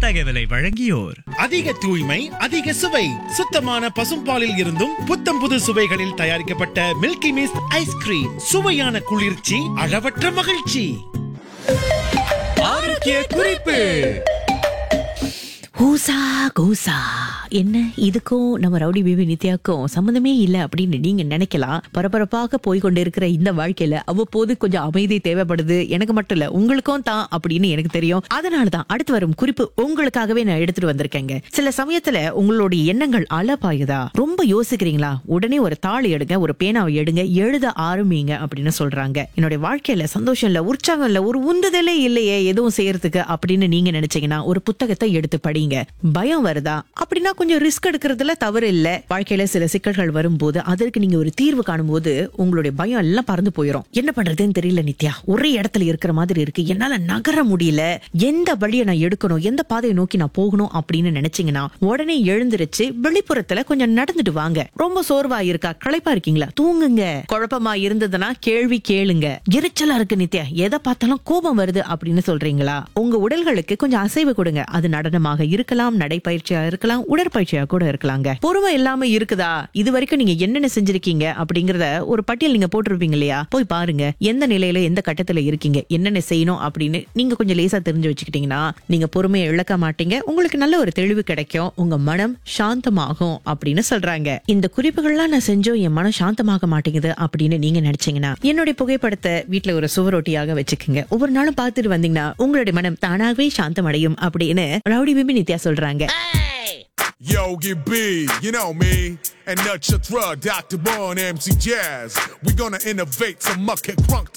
இத்தகவலை வழங்கியோர் அதிக தூய்மை அதிக சுவை சுத்தமான பசும்பாலில் இருந்தும் புத்தம் புது சுவைகளில் தயாரிக்கப்பட்ட மில்கி மிஸ்ட் ஐஸ்கிரீம், சுவையான குளிர்ச்சி, அளவற்ற மகிழ்ச்சி. ஆரோக்கிய குறிப்பு. கூசா கூசா என்ன, இதுக்கும் நம்ம ரவுடி பேபி நித்யாக்கும் சம்மந்தமே இல்ல அப்படின்னு நீங்க நினைக்கலாம். பரபரப்பாக போய்கொண்டிருக்கிற இந்த வாழ்க்கையில அவ்வப்போது கொஞ்சம் அமைதி தேவைப்படுது. எனக்கு மட்டும் இல்ல, உங்களுக்கும் தான் அப்படின்னு எனக்கு தெரியும். அதனாலதான் அடுத்து வரும் குறிப்பு உங்களுக்காகவே நான் எடுத்துட்டு வந்திருக்கேங்க. சில சமயத்துல உங்களுடைய எண்ணங்கள் அலபாயுதா, ரொம்ப யோசிக்கிறீங்களா, உடனே ஒரு தாள் எடுங்க, ஒரு பேனாவை எடுங்க, எழுத ஆரம்பிங்க அப்படின்னு சொல்றாங்க. என்னுடைய வாழ்க்கையில சந்தோஷம் இல்ல, உற்சாகம் இல்ல, ஒரு உந்துதலே இல்லையே எதுவும் செய்யறதுக்கு அப்படின்னு நீங்க நினைச்சீங்கன்னா ஒரு புத்தகத்தை எடுத்து படிங்க. பயம் வருதா அப்படின்னா கொஞ்சம் ரிஸ்க் எடுக்கிறதுல தவறு இல்ல. வாழ்க்கையில சில சிக்கல்கள் வரும்போது அதற்கு நீங்க ஒரு தீர்வு காணும் போது உங்களுடைய பயம் எல்லாம் பறந்து போயிடும். என்ன பண்றதுன்னு தெரியல நித்யா, ஒரே இடத்துல இருக்கிற மாதிரி இருக்கு, என்னால நகர முடியல, எந்த வழியை நான் எடுக்கணும், எந்த பாதையை நோக்கி நான் போகணும் அப்படின்னு நினைச்சீங்கன்னா உடனே எழுந்திருச்சு வெளிப்புறத்துல கொஞ்சம் நடந்துட்டு வாங்க. ரொம்ப சோர்வா இருக்கா, களைப்பா இருக்கீங்களா, தூங்குங்க. குழப்பமா இருந்ததுன்னா கேள்வி கேளுங்க. எரிச்சலா இருக்கு நித்யா, எதை பார்த்தாலும் கோபம் வருது அப்படின்னு சொல்றீங்களா, உங்க உடல்களுக்கு கொஞ்சம் அசைவு கொடுங்க. அது நடனமாக இருக்கலாம், நடைப்பயிற்சியா இருக்கலாம், உடற்பயிற்சியா கூட இருக்கலாங்க. பொறுமை இல்லாம இருக்குதா, இது வரைக்கும் நீங்க என்னென்ன செஞ்சிருக்கீங்க அப்படிங்கறத ஒரு பட்டியல் நீங்க போட்டிருப்பீங்க இல்லையா, போய் பாருங்க. எந்த நிலையில எந்த கட்டத்துல இருக்கீங்க, என்னென்ன செய்யணும் அப்படின்னு நீங்க கொஞ்சம் லேசா தெரிஞ்சு வச்சுக்கிட்டீங்கன்னா நீங்க பொறுமையை இழக்க மாட்டீங்க. உங்களுக்கு நல்ல ஒரு தெளிவு கிடைக்கும், உங்க மனம் சாந்தமாகும் அப்படின்னு சொல்றாங்க. இந்த குறிப்புகள்லாம் நான் செஞ்சோம் என் மனம் சாந்தமாக மாட்டேங்குது அப்படின்னு நீங்க நினைச்சீங்கன்னா என்னுடைய புகைப்படத்தை வீட்டுல ஒரு சுவரொட்டியாக வச்சுக்கோங்க. ஒவ்வொரு நாளும் பார்த்துட்டு வந்தீங்கன்னா உங்களுடைய மனம் தானாகவே சாந்தம் அடையும் அப்படின்னு ரவுடி பேபி நித்யா சொல்றாங்க. Yo, get big, you know me, and Nutcha Dr. Bone, MC Jazz. We gonna innovate some muck and crunk